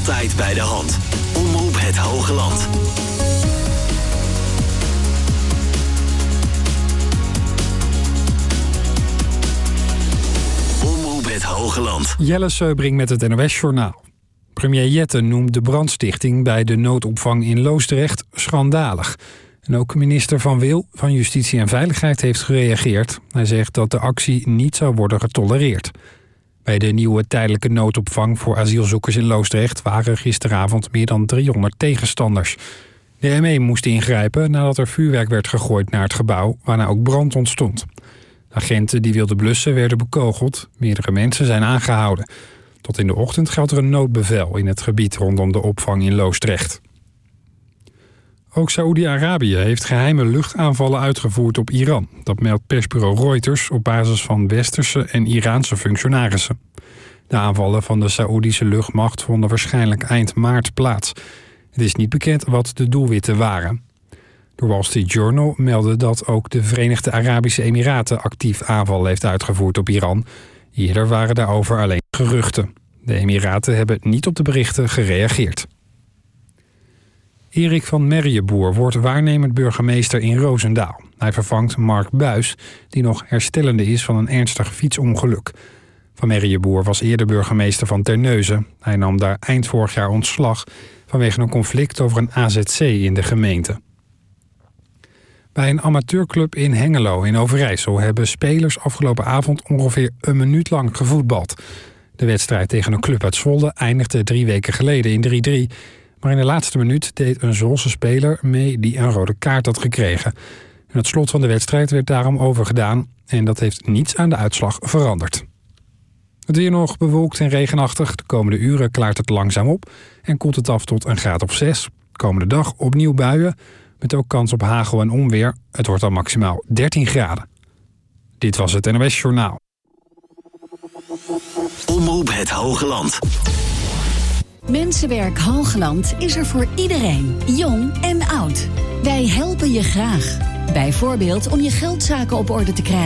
Altijd bij de hand. Omroep Het Hoge Land. Omroep Het Hoge Land. Jelle Seubring met het NOS-journaal. Premier Jette noemt de brandstichting bij de noodopvang in Loosdrecht schandalig. En ook minister Van Wil van Justitie en Veiligheid heeft gereageerd. Hij zegt dat de actie niet zou worden getolereerd. Bij de nieuwe tijdelijke noodopvang voor asielzoekers in Loosdrecht waren gisteravond meer dan 300 tegenstanders. De ME moest ingrijpen nadat er vuurwerk werd gegooid naar het gebouw, waarna ook brand ontstond. De agenten die wilden blussen werden bekogeld. Meerdere mensen zijn aangehouden. Tot in de ochtend geldt er een noodbevel in het gebied rondom de opvang in Loosdrecht. Ook Saoedi-Arabië heeft geheime luchtaanvallen uitgevoerd op Iran. Dat meldt persbureau Reuters op basis van westerse en Iraanse functionarissen. De aanvallen van de Saoedische luchtmacht vonden waarschijnlijk eind maart plaats. Het is niet bekend wat de doelwitten waren. De Wall Street Journal meldde dat ook de Verenigde Arabische Emiraten actief aanvallen heeft uitgevoerd op Iran. Eerder waren daarover alleen geruchten. De Emiraten hebben niet op de berichten gereageerd. Erik van Merriëboer wordt waarnemend burgemeester in Roosendaal. Hij vervangt Mark Buijs, die nog herstellende is van een ernstig fietsongeluk. Van Merriëboer was eerder burgemeester van Terneuzen. Hij nam daar eind vorig jaar ontslag vanwege een conflict over een AZC in de gemeente. Bij een amateurclub in Hengelo in Overijssel hebben spelers afgelopen avond ongeveer een minuut lang gevoetbald. De wedstrijd tegen een club uit Zwolle eindigde 3 weken geleden in 3-3... Maar in de laatste minuut deed een Zwolse speler mee die een rode kaart had gekregen. En het slot van de wedstrijd werd daarom overgedaan en dat heeft niets aan de uitslag veranderd. Het weer nog bewolkt en regenachtig. De komende uren klaart het langzaam op en koelt het af tot een graad of 6. Komende dag opnieuw buien, met ook kans op hagel en onweer. Het wordt dan maximaal 13 graden. Dit was het NOS Journaal. Omroep Het Hoge Land. Mensenwerk Hoogland is er voor iedereen, jong en oud. Wij helpen je graag. Bijvoorbeeld om je geldzaken op orde te krijgen.